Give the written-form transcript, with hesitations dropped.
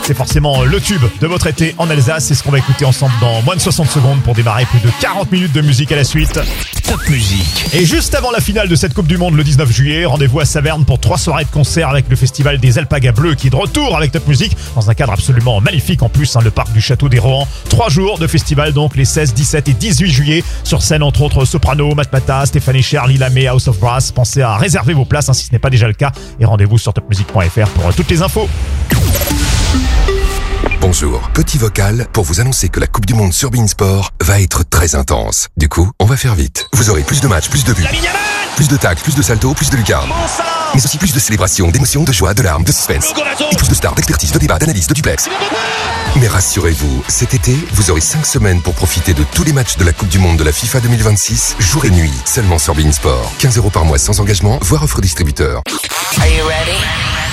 C'est forcément le tube de votre été en Alsace. C'est ce qu'on va écouter ensemble dans moins de 60 secondes pour démarrer plus de 40 minutes de musique à la suite. Top Musique. Et juste avant la finale de cette Coupe du Monde le 19 juillet, rendez-vous à Saverne pour 3 soirées de concert avec le festival des Alpagas Bleus qui est de retour avec Top Musique dans un cadre absolument magnifique en plus, le parc du Château des Rohan. 3 jours de festival donc les 16, 17 et 18 juillet. Sur scène entre autres Soprano, Matmata, Stéphanie Cher, Lila May, House of Brass. Pensez à réserver vos places si ce n'est pas déjà le cas et rendez-vous sur topmusique.fr pour toutes les infos. Bonjour, petit vocal pour vous annoncer que la Coupe du Monde sur beIN Sport va être très intense. Du coup, on va faire vite. Vous aurez plus de matchs, plus de buts, plus de tacles, plus de saltos, plus de lucarnes. Mais aussi plus de célébrations, d'émotions, de joie, de larmes, de suspense. Et plus de stars, d'expertise, de débats, d'analyse, de duplex. Mais rassurez-vous, cet été, vous aurez 5 semaines pour profiter de tous les matchs de la Coupe du Monde de la FIFA 2026, jour et nuit, seulement sur beIN Sport. 15 € par mois sans engagement, voire offre distributeur. Are you ready?